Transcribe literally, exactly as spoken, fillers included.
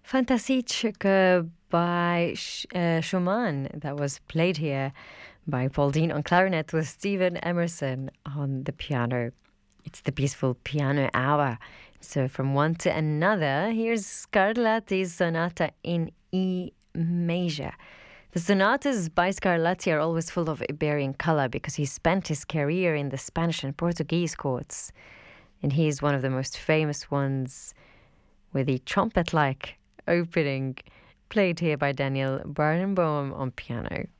Fantasietstücke by Sch- uh, Schumann that was played here by Paul Dean on clarinet with Stephen Emerson on the piano. It's the peaceful piano hour. So from one to another, here's Scarlatti's sonata in E major. The sonatas by Scarlatti are always full of Iberian color because he spent his career in the Spanish and Portuguese courts. And he is one of the most famous ones with the trumpet-like opening played here by Daniel Barenboim on piano.